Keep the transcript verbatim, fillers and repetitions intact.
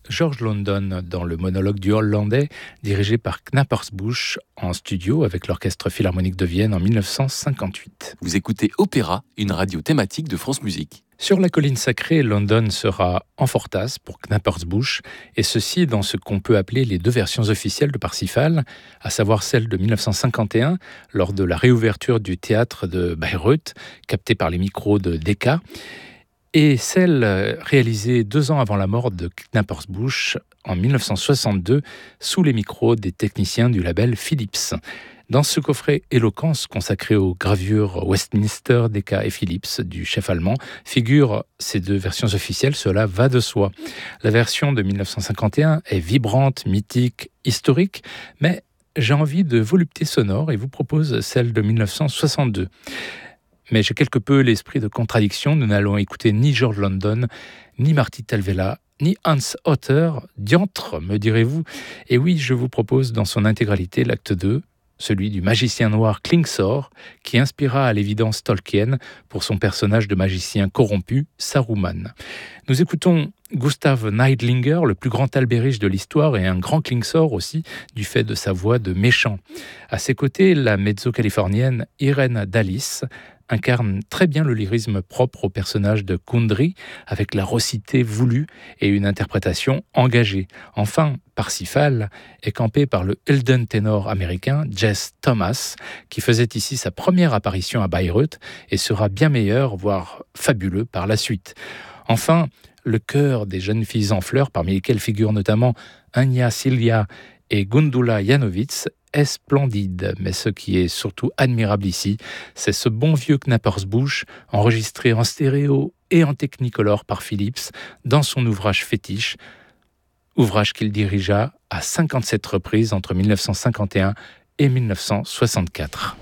George London dans le monologue du Hollandais, dirigé par Knappersbusch en studio avec l'Orchestre Philharmonique de Vienne en mille neuf cent cinquante-huit. Vous écoutez Opéra, une radio thématique de France Musique. Sur la colline sacrée, London sera en fortas pour Knappersbusch, et ceci dans ce qu'on peut appeler les deux versions officielles de Parsifal, à savoir celle de mille neuf cent cinquante et un, lors de la réouverture du théâtre de Bayreuth, captée par les micros de Decca, et celle réalisée deux ans avant la mort de Knappersbusch en mille neuf cent soixante-deux sous les micros des techniciens du label Philips. Dans ce coffret Éloquence consacré aux gravures Westminster, Decca et Philips du chef allemand figurent ces deux versions officielles, cela va de soi. La version de mille neuf cent cinquante et un est vibrante, mythique, historique, mais j'ai envie de volupté sonore et vous propose celle de mille neuf cent soixante-deux. Mais j'ai quelque peu l'esprit de contradiction. Nous n'allons écouter ni George London, ni Marty Talvela, ni Hans Hotter. Diantre, me direz-vous. Et oui, je vous propose dans son intégralité l'acte deux, celui du magicien noir Klingsor, qui inspira à l'évidence Tolkien pour son personnage de magicien corrompu, Saruman. Nous écoutons Gustav Neidlinger, le plus grand albériche de l'histoire et un grand Klingsor aussi, du fait de sa voix de méchant. À ses côtés, la mezzo-californienne Irene Dallis incarne très bien le lyrisme propre au personnage de Kundry, avec la raucité voulue et une interprétation engagée. Enfin, Parsifal est campé par le Elden ténor américain Jess Thomas, qui faisait ici sa première apparition à Bayreuth et sera bien meilleur, voire fabuleux par la suite. Enfin, le chœur des jeunes filles en fleurs, parmi lesquelles figurent notamment Anya Silja et Gundula Janowitz, est splendide, mais ce qui est surtout admirable ici, c'est ce bon vieux Knappersbusch, enregistré en stéréo et en technicolor par Philips, dans son ouvrage fétiche, ouvrage qu'il dirigea à cinquante-sept reprises entre mille neuf cent cinquante et un et mille neuf cent soixante-quatre.